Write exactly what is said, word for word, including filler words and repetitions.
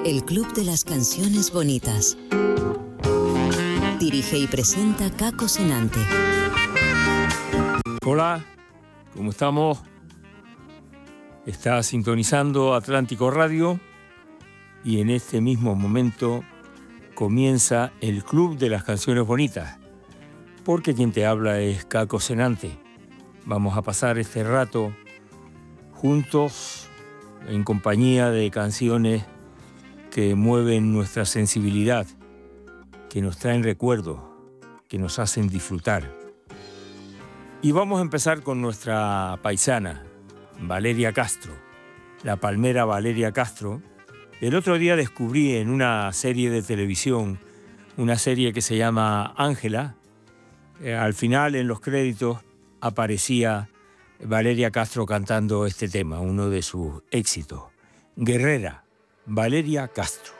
El Club de las Canciones Bonitas. Dirige y presenta Caco Senante. Hola, ¿cómo estamos? Está sintonizando Atlántico Radio y en este mismo momento comienza el Club de las Canciones Bonitas, porque quien te habla es Caco Senante. Vamos a pasar este rato juntos en compañía de canciones que mueven nuestra sensibilidad, que nos traen recuerdos, que nos hacen disfrutar. Y vamos a empezar con nuestra paisana, Valeria Castro, la palmera Valeria Castro. El otro día descubrí en una serie de televisión, una serie que se llama Ángela, eh, al final en los créditos aparecía Valeria Castro cantando este tema, uno de sus éxitos. Guerrera, Valeria Castro.